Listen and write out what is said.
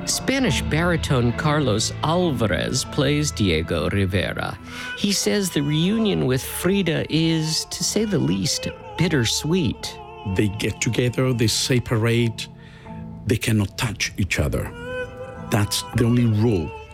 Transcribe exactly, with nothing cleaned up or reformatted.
Spanish baritone Carlos Alvarez plays Diego Rivera. He says the reunion with Frida is, to say the least, bittersweet. They get together, they separate, they cannot touch each other. That's the only rule